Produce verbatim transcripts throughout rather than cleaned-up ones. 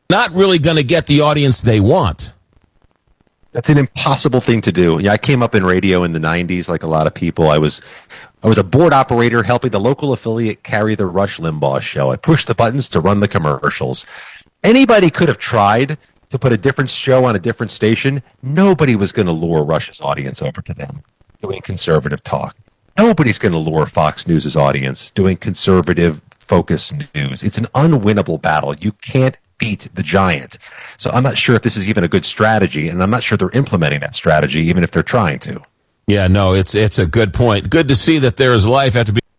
not really going to get the audience they want. That's an impossible thing to do. Yeah, I came up in radio in the nineties, like a lot of people. I was, I was a board operator helping the local affiliate carry the Rush Limbaugh show. I pushed the buttons to run the commercials. Anybody could have tried to put a different show on a different station. Nobody was going to lure Rush's audience over to them doing conservative talk. Nobody's going to lure Fox News' audience doing conservative focused news. It's an unwinnable battle. You can't beat the giant. So I'm not sure if this is even a good strategy, and I'm not sure they're implementing that strategy, even if they're trying to. Yeah, no, it's it's a good point. Good to see that there is life after being...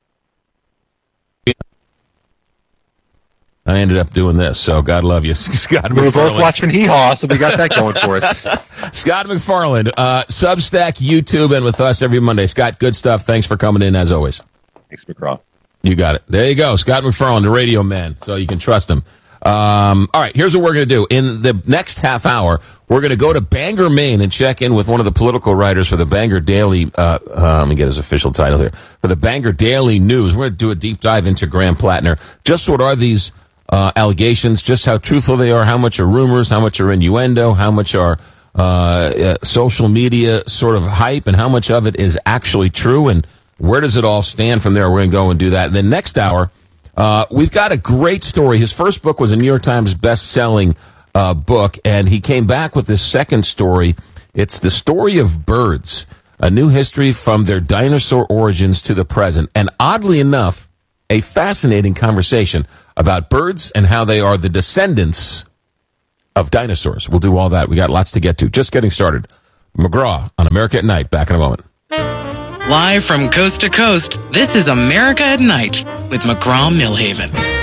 I ended up doing this, so God love you, Scott We were McFarland. both watching Hee Haw, so we got that going for us. Scott McFarland, uh, Substack, YouTube, and with us every Monday. Scott, good stuff. Thanks for coming in, as always. Thanks, McGraw. You got it. There you go. Scott McFarland, the radio man, so you can trust him. Um, all right, here's what we're going to do. In the next half hour, we're going to go to Bangor, Maine, and check in with one of the political writers for the Bangor Daily, uh, uh, let me get his official title here, for the Bangor Daily News. We're going to do a deep dive into Graham Plattner. Just what are these uh, allegations, just how truthful they are, how much are rumors, how much are innuendo, how much are uh, uh, social media sort of hype, and how much of it is actually true, and where does it all stand from there? We're going to go and do that. And then next hour, Uh, we've got a great story. His first book was a New York Times best-selling uh, book, and he came back with this second story. It's the story of birds, a new history from their dinosaur origins to the present. And oddly enough, a fascinating conversation about birds and how they are the descendants of dinosaurs. We'll do all that. We got lots to get to. Just getting started. McGraw on America at Night. Back in a moment. Live from coast to coast, this is America at Night with McGraw Millhaven.